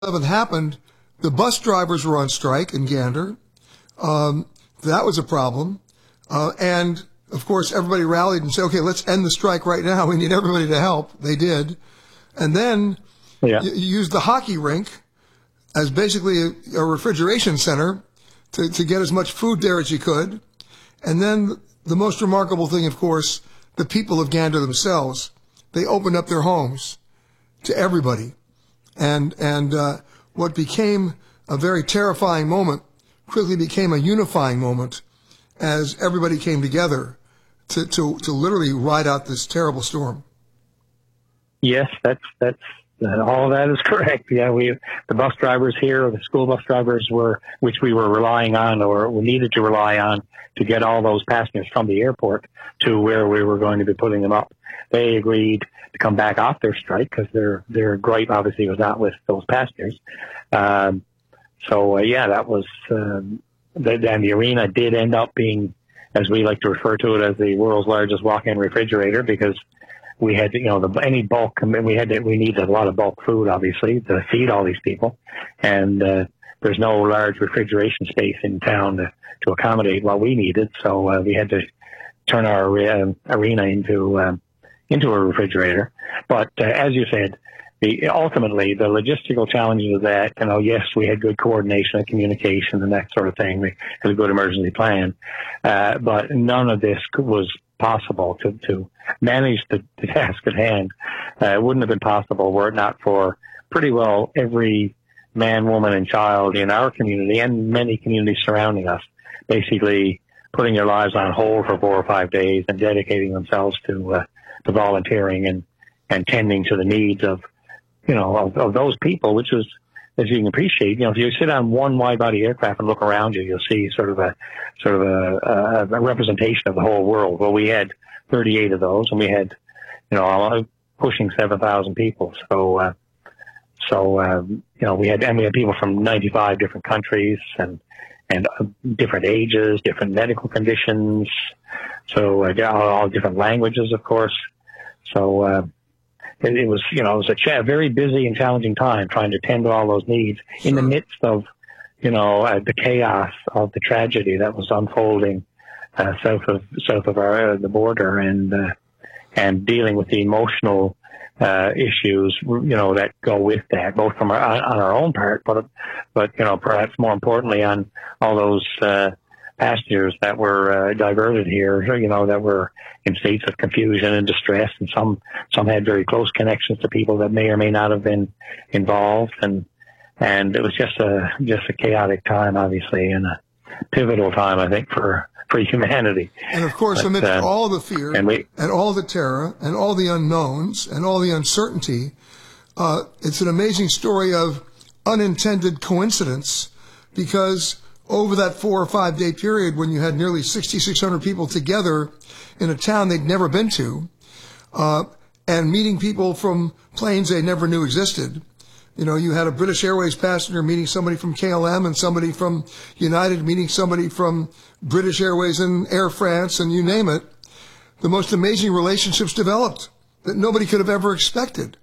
11th happened, the bus drivers were on strike in Gander. That was a problem. And, of course, everybody rallied and said, okay, let's end the strike right now. We need everybody to help. They did. And then you used the hockey rink as basically a refrigeration center to get as much food there as you could. And then the most remarkable thing, of course, the people of Gander themselves, they opened up their homes to everybody. And what became a very terrifying moment quickly became a unifying moment as everybody came together to literally ride out this terrible storm. Yes, that's all of that is correct. Yeah, the bus drivers here, the school bus drivers which we were relying on, or we needed to rely on to get all those passengers from the airport to where we were going to be putting them up. They agreed to come back off their strike because their gripe obviously was not with those passengers. That was, and the arena did end up being, as we like to refer to it, as the world's largest walk-in refrigerator, because we had, any bulk, we needed a lot of bulk food, obviously, to feed all these people. And, there's no large refrigeration space in town to accommodate what we needed. So, we had to turn our arena into a refrigerator. But, as you said, ultimately, the logistical challenges of that, yes, we had good coordination and communication and that sort of thing. We had a good emergency plan. But none of this was possible to manage the task at hand. It wouldn't have been possible were it not for pretty well every man, woman, and child in our community and many communities surrounding us, basically putting their lives on hold for 4 or 5 days and dedicating themselves to volunteering and tending to the needs of those people, which was, as you can appreciate, if you sit on one wide-body aircraft and look around you, you'll see sort of a representation of the whole world. Well, we had 38 of those, and we had, pushing 7,000 people. We had people from 95 different countries and different ages, different medical conditions. So all different languages, of course. So. It was a very busy and challenging time trying to tend to all those needs in the midst of, the chaos of the tragedy that was unfolding south of the border, and dealing with the emotional issues, that go with that, both from on our own part, but perhaps more importantly on all those passengers that were diverted here, that were in states of confusion and distress, and some had very close connections to people that may or may not have been involved, and it was just a chaotic time, obviously, and a pivotal time, I think, for humanity. And of course, amidst all the fear and all the terror and all the unknowns and all the uncertainty, it's an amazing story of unintended coincidence, because over that 4 or 5 day period when you had nearly 6,600 people together in a town they'd never been to, and meeting people from planes they never knew existed. You had a British Airways passenger meeting somebody from KLM, and somebody from United meeting somebody from British Airways and Air France, and you name it. The most amazing relationships developed that nobody could have ever expected.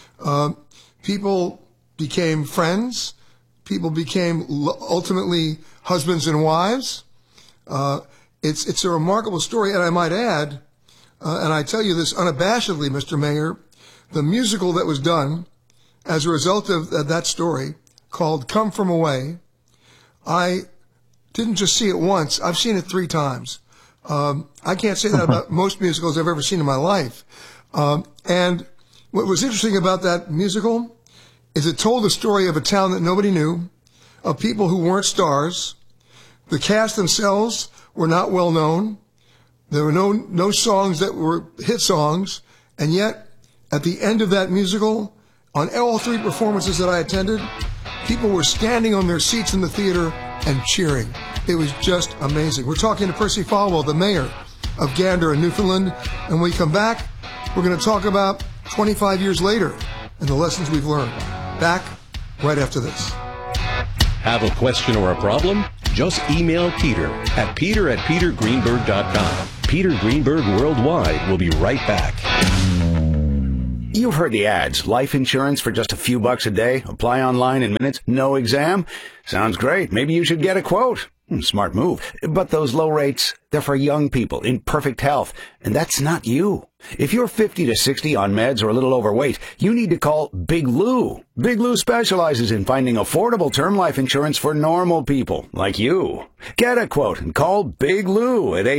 People became friends. People became ultimately husbands and wives. It's a remarkable story, and I might add, and I tell you this unabashedly, Mr. Mayor, the musical that was done as a result of that story, called Come From Away, I didn't just see it once, I've seen it 3 times. I can't say that about most musicals I've ever seen in my life. And what was interesting about that musical is it told the story of a town that nobody knew, of people who weren't stars. The cast themselves were not well known. There were no songs that were hit songs. And yet, at the end of that musical, on all 3 performances that I attended, people were standing on their seats in the theater and cheering. It was just amazing. We're talking to Percy Falwell, the mayor of Gander in Newfoundland. And when we come back, we're going to talk about 25 years later and the lessons we've learned. Back right after this. Have a question or a problem? Just email Peter at petergreenberg.com. Peter Greenberg Worldwide will be right back. You've heard the ads. Life insurance for just a few bucks a day. Apply online in minutes. No exam. Sounds great. Maybe you should get a quote. Smart move. But those low rates, they're for young people in perfect health. And that's not you. If you're 50 to 60 on meds or a little overweight, you need to call Big Lou. Big Lou specializes in finding affordable term life insurance for normal people like you. Get a quote and call Big Lou at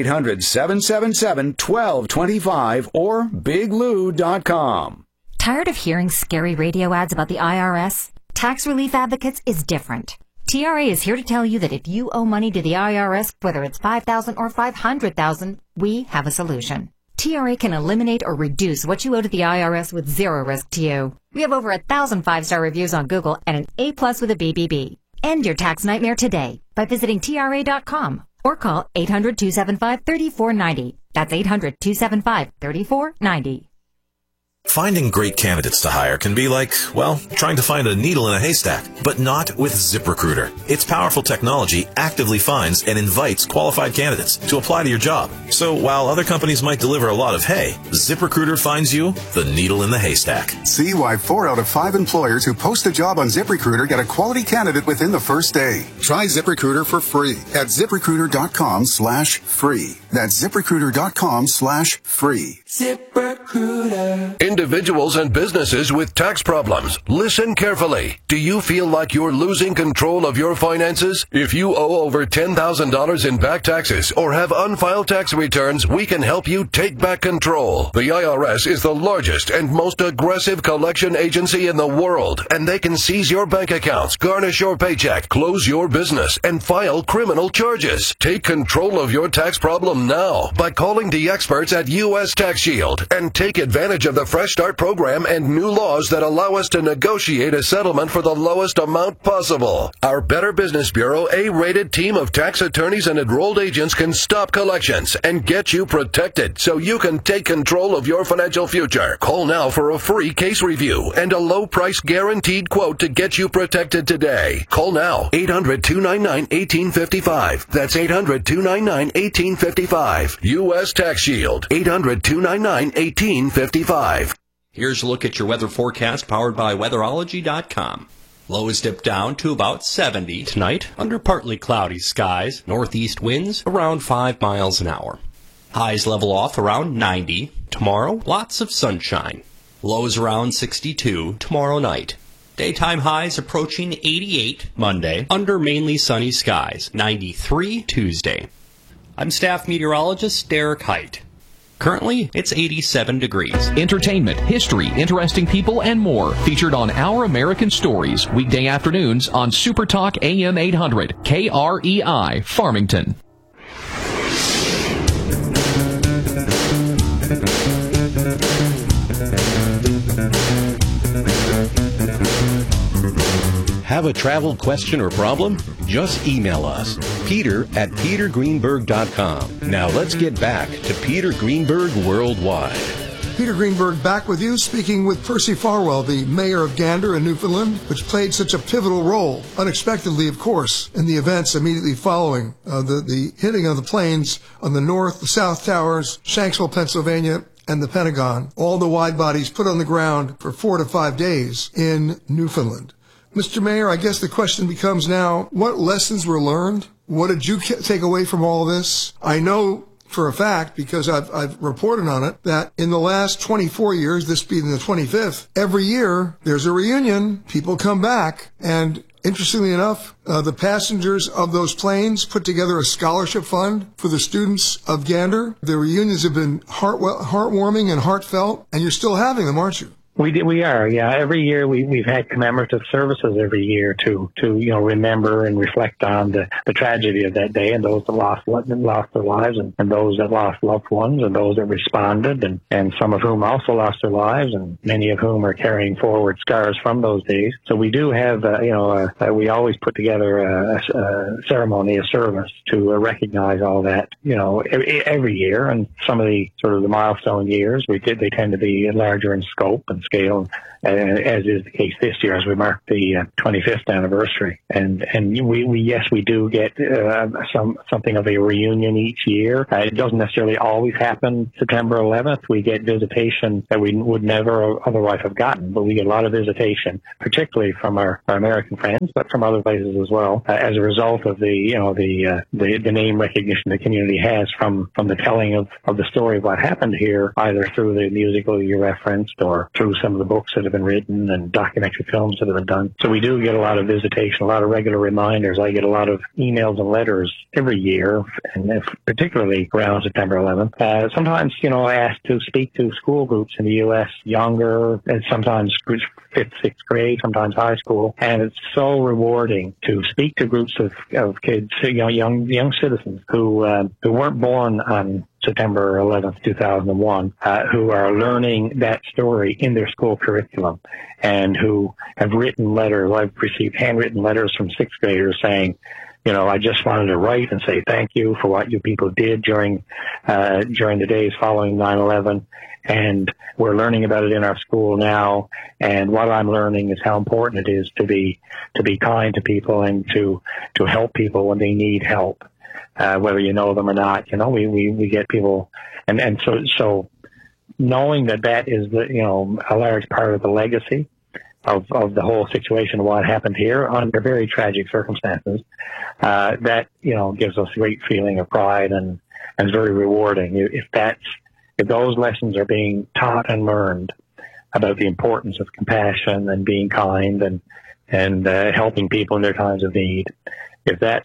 800-777-1225 or biglou.com. Tired of hearing scary radio ads about the IRS? Tax Relief Advocates is different. TRA is here to tell you that if you owe money to the IRS, whether it's $5,000 or $500,000, we have a solution. TRA can eliminate or reduce what you owe to the IRS with zero risk to you. We have over 1,000 5-star reviews on Google and an A+ with a BBB. End your tax nightmare today by visiting TRA.com or call 800-275-3490. That's 800-275-3490. Finding great candidates to hire can be like, well, trying to find a needle in a haystack, but not with ZipRecruiter. Its powerful technology actively finds and invites qualified candidates to apply to your job. So while other companies might deliver a lot of hay, ZipRecruiter finds you the needle in the haystack. See why 4 out of 5 employers who post a job on ZipRecruiter get a quality candidate within the first day. Try ZipRecruiter for free at ZipRecruiter.com/free. That's ZipRecruiter.com/free. ZipRecruiter. Individuals and businesses with tax problems, listen carefully. Do you feel like you're losing control of your finances? If you owe over $10,000 in back taxes or have unfiled tax returns, we can help you take back control. The IRS is the largest and most aggressive collection agency in the world, and they can seize your bank accounts, garnish your paycheck, close your business, and file criminal charges. Take control of your tax problem now by calling the experts at U.S. Tax Shield and take advantage of the Fresh Start program and new laws that allow us to negotiate a settlement for the lowest amount possible. Our Better Business Bureau A-rated team of tax attorneys and enrolled agents can stop collections and get you protected so you can take control of your financial future. Call now for a free case review and a low price guaranteed quote to get you protected today. Call now, 800-299-1855. That's 800-299-1855. U.S. Tax Shield, 800-299-1855. Here's a look at your weather forecast powered by weatherology.com. Lows dip down to about 70 tonight under partly cloudy skies. Northeast winds around 5 miles an hour. Highs level off around 90. Tomorrow, lots of sunshine. Lows around 62 tomorrow night. Daytime highs approaching 88 Monday under mainly sunny skies. 93 Tuesday. I'm staff meteorologist Derek Height. Currently, it's 87 degrees. Entertainment, history, interesting people, and more featured on Our American Stories, weekday afternoons on Super Talk AM 800, KREI, Farmington. Have a travel question or problem? Just email us, peter@petergreenberg.com. Now let's get back to Peter Greenberg Worldwide. Peter Greenberg back with you, speaking with Percy Farwell, the mayor of Gander in Newfoundland, which played such a pivotal role, unexpectedly, of course, in the events immediately following the hitting of the planes on the North, the South Towers, Shanksville, Pennsylvania, and the Pentagon. All the wide bodies put on the ground for 4 to 5 days in Newfoundland. Mr. Mayor, I guess the question becomes now, what lessons were learned? What did you take away from all of this? I know for a fact, because I've reported on it, that in the last 24 years, this being the 25th, every year there's a reunion, people come back, and interestingly enough, the passengers of those planes put together a scholarship fund for the students of Gander. The reunions have been heartwarming and heartfelt, and you're still having them, aren't you? We are, yeah. Every year we've had commemorative services every year to remember and reflect on the tragedy of that day and those that lost their lives and those that lost loved ones and those that responded and some of whom also lost their lives and many of whom are carrying forward scars from those days. So we do have, we always put together a ceremony, a service to recognize all that, every year. And some of the sort of the milestone years, they tend to be larger in scope and scale, as is the case this year as we mark the 25th anniversary. And we do get something of a reunion each year. It doesn't necessarily always happen September 11th. We get visitation that we would never otherwise have gotten, but we get a lot of visitation, particularly from our American friends, but from other places as well, as a result of the name recognition the community has from the telling of the story of what happened here, either through the musical you referenced or through some of the books that have been written and documentary films that have been done. So we do get a lot of visitation, a lot of regular reminders. I get a lot of emails and letters every year, and particularly around September 11th. Sometimes, asked to speak to school groups in the U.S., younger, and sometimes groups 5th, 6th grade, sometimes high school. And it's so rewarding to speak to groups of kids, young citizens who weren't born on September 11th, 2001, who are learning that story in their school curriculum and who have written letters. I've received handwritten letters from 6th graders saying, I just wanted to write and say thank you for what you people did during the days following 9/11. And we're learning about it in our school now. And what I'm learning is how important it is to be kind to people and to help people when they need help. Whether you know them or not, we get people, and so knowing that is a large part of the legacy of the whole situation of what happened here under very tragic circumstances, that gives us a great feeling of pride and is very rewarding. If those lessons are being taught and learned about the importance of compassion and being kind and helping people in their times of need. If that's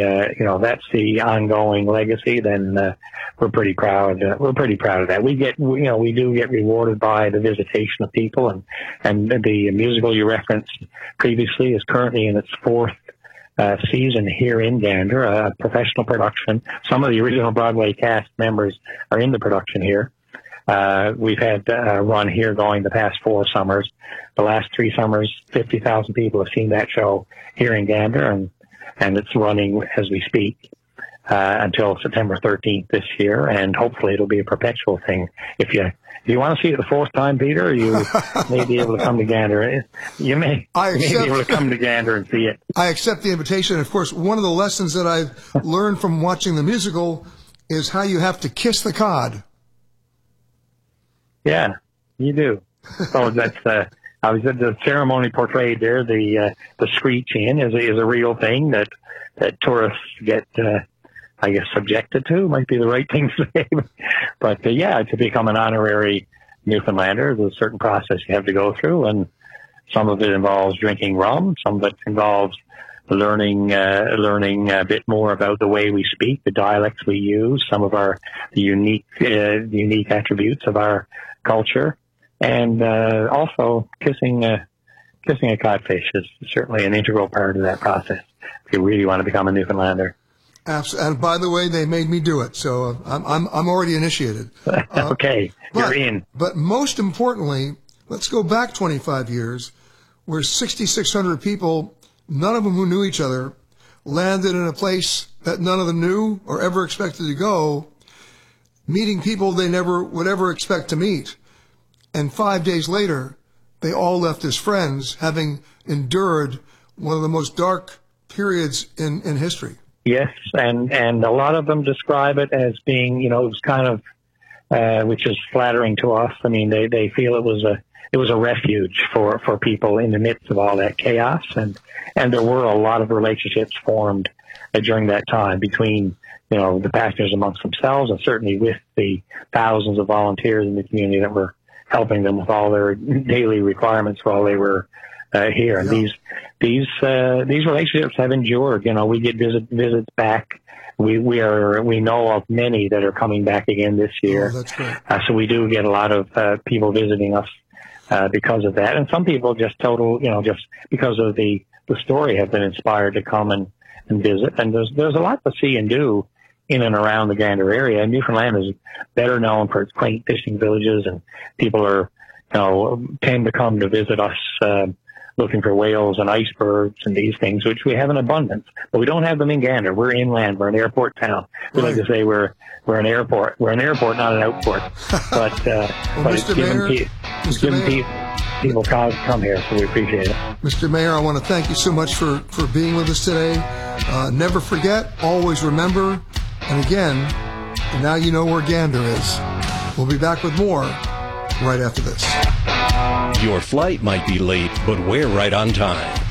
the ongoing legacy, then we're pretty proud. We're pretty proud of that. We do get rewarded by the visitation of people, and the musical you referenced previously is currently in its 4th season here in Gander, a professional production. Some of the original Broadway cast members are in the production here. We've had a run here going the past 4 summers. The last 3 summers, 50,000 people have seen that show here in Gander, and it's running as we speak until September 13th this year, and hopefully it'll be a perpetual thing. If you want to see it the 4th time, Peter, you may be able to come to Gander. You may be able to come to Gander and see it. I accept the invitation. Of course, one of the lessons that I've learned from watching the musical is how you have to kiss the cod. Yeah, you do. So that's the ceremony portrayed there. The screech in is a real thing that tourists get, I guess, subjected to. Might be the right thing to say, but to become an honorary Newfoundlander, there's a certain process you have to go through, and some of it involves drinking rum, some of it involves learning a bit more about the way we speak, the dialects we use, some of the unique attributes of our culture, and also kissing a codfish is certainly an integral part of that process if you really want to become a Newfoundlander. Absolutely. And by the way, they made me do it, so I'm already initiated. Okay, you're in. But most importantly, let's go back 25 years, where 6,600 people, none of them who knew each other, landed in a place that none of them knew or ever expected to go, meeting people they never would ever expect to meet. And 5 days later, they all left as friends, having endured one of the most dark periods in history. Yes, and a lot of them describe it as being, it was kind of, which is flattering to us. I mean, they feel it was a refuge for people in the midst of all that chaos, and there were a lot of relationships formed during that time between the passengers amongst themselves, and certainly with the thousands of volunteers in the community that were helping them with all their daily requirements while they were here. And these relationships have endured. We get visits back. We know of many that are coming back again this year. Oh, that's great. So we do get a lot of people visiting us because of that, and some people just just because of the story have been inspired to come and visit. And there's a lot to see and do in and around the Gander area. And Newfoundland is better known for its quaint fishing villages, and people tend to come to visit us looking for whales and icebergs and these things, which we have in abundance. But we don't have them in Gander. We're inland. We're an airport town. We like to say we're an airport. We're an airport, not an outport. But Mr. Mayor, people come here, so we appreciate it. Mr. Mayor, I want to thank you so much for being with us today. Never forget, always remember, and again, now you know where Gander is. We'll be back with more right after this. Your flight might be late, but we're right on time.